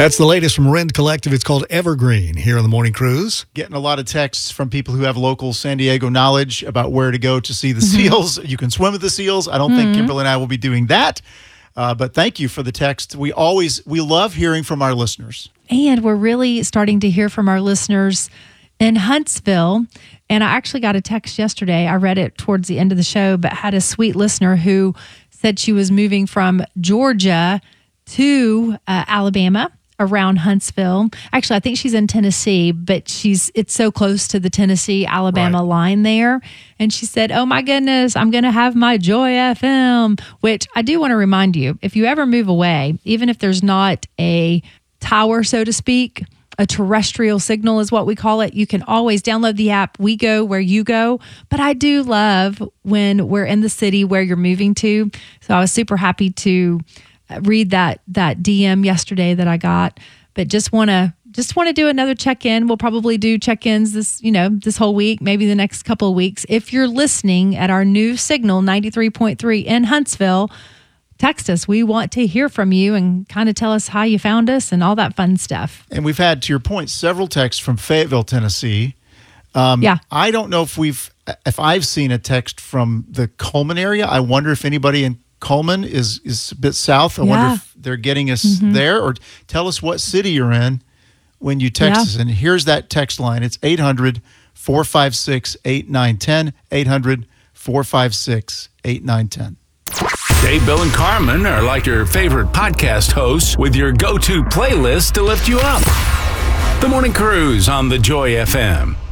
That's the latest from Rend Collective. It's called Evergreen here on the Morning Cruise. Getting a lot of texts from people who have local San Diego knowledge about where to go to see the seals. You can swim with the seals. I don't think Kimberly and I will be doing that. But thank you for the text. We love hearing from our listeners. And we're really starting to hear from our listeners in Huntsville. And I actually got a text yesterday. I read it towards the end of the show, but had a sweet listener who said she was moving from Georgia to Alabama around Huntsville. Actually, I think she's in Tennessee, but it's so close to the Tennessee-Alabama line there. And she said, oh my goodness, I'm going to have my Joy FM, which I do want to remind you, if you ever move away, even if there's not a tower, so to speak, a terrestrial signal is what we call it, you can always download the app. We go where you go. But I do love when we're in the city where you're moving to. So I was super happy to read that DM yesterday that I got, but just want to do another check-in. We'll probably do check-ins this whole week, maybe the next couple of weeks. If you're listening at our new signal 93.3 in Huntsville, text us. We want to hear from you and kind of tell us how you found us and all that fun stuff. And we've had, to your point, several texts from Fayetteville, Tennessee. I don't know if I've seen a text from the Coleman area. I wonder if anybody in Coleman is a bit south. I wonder if they're getting us there, or tell us what city you're in when you text us. And here's that text line. It's 800-456-8910, 800-456-8910. Dave, Bill, and Carmen are like your favorite podcast hosts with your go-to playlist to lift you up. The Morning Cruise on the Joy FM.